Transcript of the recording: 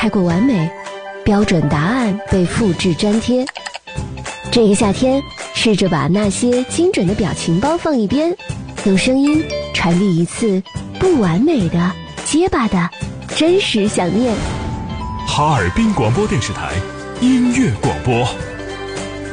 太过完美，标准答案被复制粘贴。这个夏天，试着把那些精准的表情包放一边，用声音传递一次不完美的、结巴的真实想念。 哈尔滨广播电视台音乐广播。